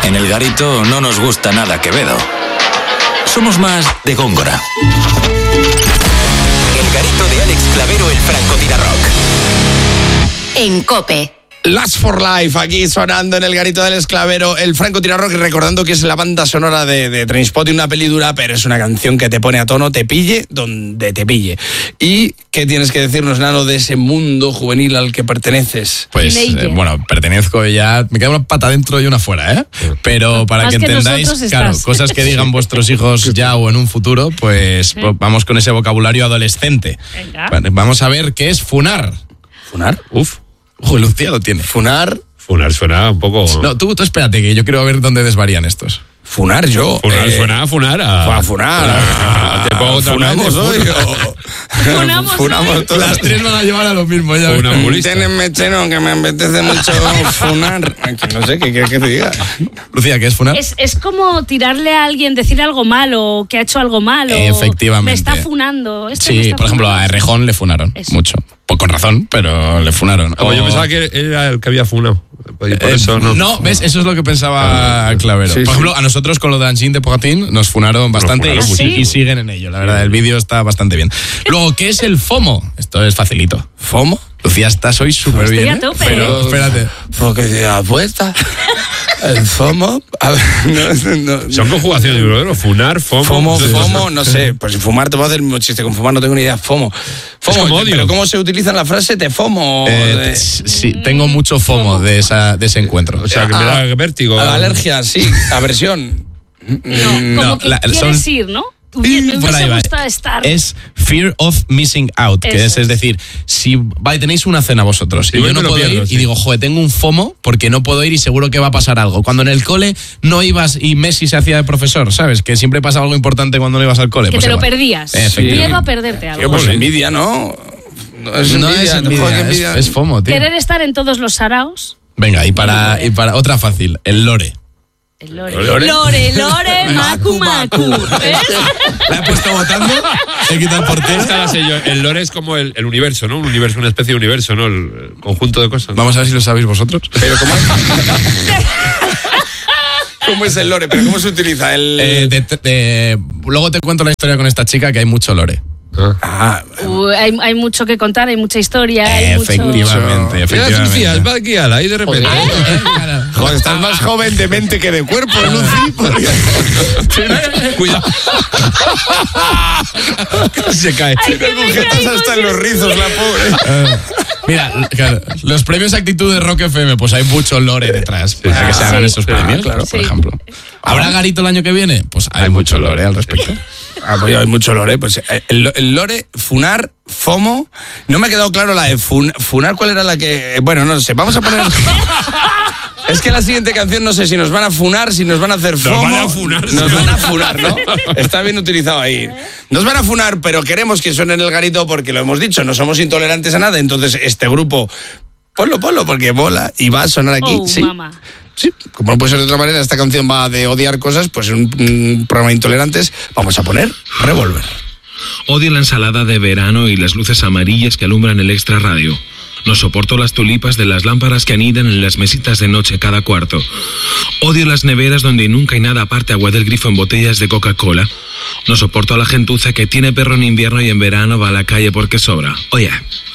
En El Garito no nos gusta nada Quevedo. Somos más de Góngora. El Garito de Alex Clavero, el francotirarrock. En COPE. Last for Life, aquí sonando en el Garito del Esclavero, el francotirarrock, recordando que es la banda sonora de Trainspotting, una peli dura, pero es una canción que te pone a tono, te pille donde te pille. ¿Y qué tienes que decirnos, Nano, de ese mundo juvenil al que perteneces? Pues, pertenezco ya, me queda una pata dentro y una fuera, ¿eh? Pero para que entendáis, claro, cosas que digan vuestros hijos ya o en un futuro, pues vamos con ese vocabulario adolescente. Venga. Vamos a ver qué es funar. ¿Funar? Uf. Lucía lo tiene. Funar suena un poco... No, tú espérate, que yo quiero ver dónde desvarían estos. Funar yo. Suena a funar. A funar. Te pongo otra funamos hoy. Funamos todas. Las tres van a llevar a lo mismo. Ya Ténenme cheno, que me apetece mucho funar. Que no sé, ¿qué quieres que te diga? Lucía, ¿qué es funar? Es como tirarle a alguien, decir algo malo, que ha hecho algo malo. Efectivamente. Me está funando. Sí, por ejemplo, a Errejón le funaron mucho. Pues con razón, pero le funaron. Yo pensaba que era el que había funado. Por eso no. ¿Ves? Eso es lo que pensaba Clavero. Sí, por ejemplo, a nosotros con lo de Angine de Pogatín nos funaron bastante y siguen en ello. La verdad, el vídeo está bastante bien. Luego, ¿qué es el FOMO? Esto es facilito. ¿FOMO? Lucía, estás hoy súper bien. Estoy a tope. Pero espérate. Porque te apuesta. El FOMO. A ver, no. Son conjugaciones, ¿no? Funar, FOMO. FOMO, no sé. Pues fumar te puedo hacer un chiste con fumar, no tengo ni idea. FOMO. Pero ¿cómo se utiliza en la frase? ¿Te FOMO? Sí, tengo mucho FOMO de ese encuentro. O sea, que me da vértigo. Alergia, sí. Aversión. Como que quieres ir, ¿no? Me gusta estar. Es fear of missing out, que es decir, si tenéis una cena vosotros y yo no puedo ir y digo, joder, tengo un FOMO porque no puedo ir y seguro que va a pasar algo. Cuando en el cole no ibas y Messi se hacía de profesor, ¿sabes? Que siempre pasa algo importante cuando no ibas al cole. Que pues te lo perdías. Miedo a perderte algo. Pues envidia, ¿no? No es envidia. Es FOMO, tío. Querer estar en todos los saraos. Venga, y para otra fácil, el lore. El lore, macu. ¿La he puesto votando? He quitado el portero. El lore es como el universo, ¿no? Un universo, una especie de universo, ¿no? El conjunto de cosas. Vamos a ver si lo sabéis vosotros. Pero ¿cómo es? ¿Cómo es el lore? ¿Pero cómo se utiliza? Luego te cuento la historia con esta chica, que hay mucho lore. Hay mucho que contar, hay mucha historia. Efectivamente. Lucía, es aquí ahí de repente. Joder, estás más joven de mente que de cuerpo, Lucy. Cuidado. Se cae. Tiene agujetas hasta en los rizos, la pobre. Mira, claro, los premios Actitud de Rock FM, pues hay mucho lore detrás para que se hagan esos premios, claro, por ejemplo. ¿Habrá Garito el año que viene? Pues hay mucho lore al respecto. Pues hay mucho lore. Pues el lore, funar, FOMO. No me ha quedado claro la de funar, ¿cuál era la que...? Bueno, no sé, vamos a poner... Es que la siguiente canción no sé si nos van a funar, si nos van a hacer FOMO. Nos van a funar, ¿no? Está bien utilizado ahí. Nos van a funar, pero queremos que suene en el Garito porque lo hemos dicho, no somos intolerantes a nada. Entonces este grupo, ponlo, porque mola y va a sonar aquí. Sí. Mamá. Sí, como no puede ser de otra manera, esta canción va de odiar cosas, pues en un programa de intolerantes vamos a poner Revolver. Odio la ensalada de verano y las luces amarillas que alumbran el Extra Radio. No soporto las tulipas de las lámparas que anidan en las mesitas de noche cada cuarto. Odio las neveras donde nunca hay nada aparte agua del grifo en botellas de Coca-Cola. No soporto a la gentuza que tiene perro en invierno y en verano va a la calle porque sobra. Oye.